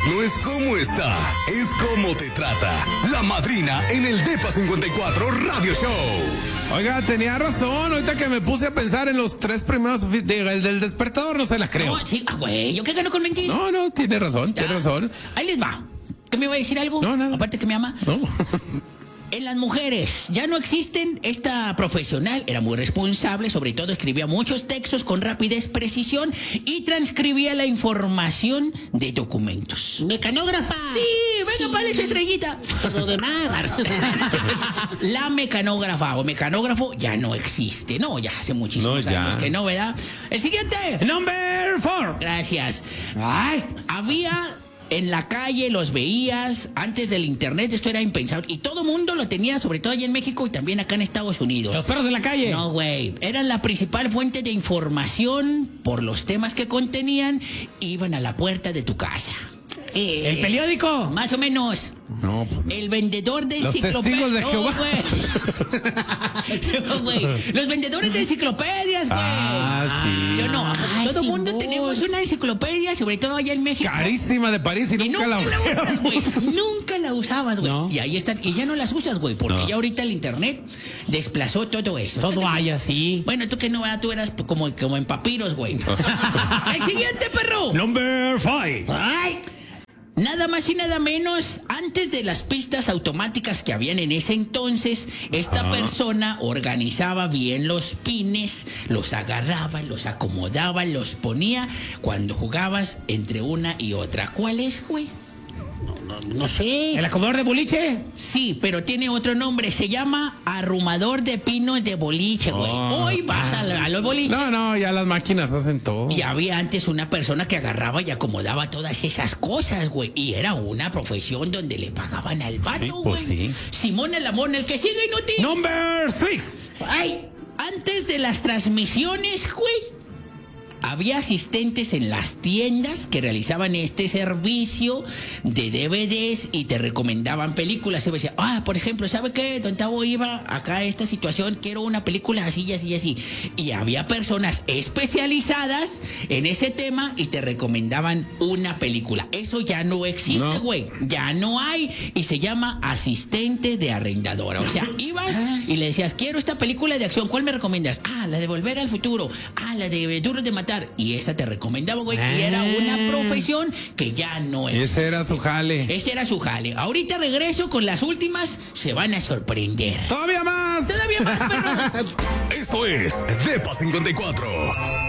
no es cómo está, es cómo te trata. La madrina en el Depa 54 Radio Show. Oiga, tenía razón. Ahorita que me puse a pensar en los 3 primeros el del despertador, no se la creo. No, sí, güey, ¿yo qué gano con mentir? No, tiene razón, tiene razón. Ahí les va. ¿Qué me iba a decir algo? No, nada. Aparte que me ama. No. En las mujeres ya no existen. Esta profesional era muy responsable, sobre todo escribía muchos textos con rapidez, precisión y transcribía la información de documentos. Mecanógrafa. Sí, venga, vale su estrellita. Lo demás. La mecanógrafa o mecanógrafo ya no existe. No, ya hace muchísimos años que no, ¿verdad? El siguiente. Number 4. Gracias. Ay, había... En la calle los veías, antes del internet esto era impensable. Y todo mundo lo tenía, sobre todo allá en México y también acá en Estados Unidos. Los perros de la calle. No, güey. Eran la principal fuente de información por los temas que contenían. Iban a la puerta de tu casa. ¿El periódico? Más o menos. No, pues no. El vendedor de Los enciclopedias. testigos de Jehová. No, güey. Los vendedores de enciclopedias, güey. Sí. Yo no. Ay, Todo Simón. mundo tenemos una enciclopedia, sobre todo allá en México. Carísima de París y nunca la usas, güey. Nunca la usabas, güey. No. Y ahí están. Y ya no las usas, güey, porque ya ahorita el internet desplazó todo eso. Todo hay así. Bueno, tú que no, tú eras como en papiros, güey. El siguiente, perro. Number 5. Ay. Nada más y nada menos, antes de las pistas automáticas que habían en ese entonces, esta persona organizaba bien los pines, los agarraba, los acomodaba, los ponía cuando jugabas entre una y otra. ¿Cuál es, güey? No sé. ¿El acomodador de boliche? Sí, pero tiene otro nombre. Se llama arrumador de pinos de boliche, güey. Hoy vas a los boliches. No, ya las máquinas hacen todo. Y había antes una persona que agarraba y acomodaba todas esas cosas, güey. Y era una profesión donde le pagaban al vato, Sí, güey. pues sí. Simón el Amón, el que sigue inútil. Number 6. Ay, antes de las transmisiones, güey, había asistentes en las tiendas que realizaban este servicio de DVDs y te recomendaban películas. Se decía, por ejemplo, ¿sabe qué? Don Tavo iba acá a esta situación, quiero una película así y así y así. Y había personas especializadas en ese tema y te recomendaban una película. Eso ya no existe, güey. Ya no hay. Y se llama asistente de arrendadora. O sea, ibas y le decías, quiero esta película de acción. ¿Cuál me recomiendas? La de Volver al Futuro. La de Duros de Matar. Y esa te recomendaba, güey. Y era una profesión que ya no es. Ese era su jale. Ese era su jale. Ahorita regreso con las últimas. Se van a sorprender. ¡Todavía más! Todavía más, perro. Esto es Depa 54.